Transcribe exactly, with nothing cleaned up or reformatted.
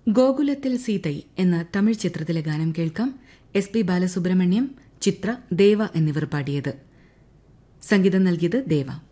ഗോകുലത്തിൽ സീതൈ എന്ന തമിഴ് ചിത്രത്തിലെ ഗാനം കേൾക്കാം. എസ് പി ബാലസുബ്രഹ്മണ്യം, ചിത്ര, ദേവ എന്നിവർ പാടിയത്. സംഗീതം നൽകിയത് ദേവ.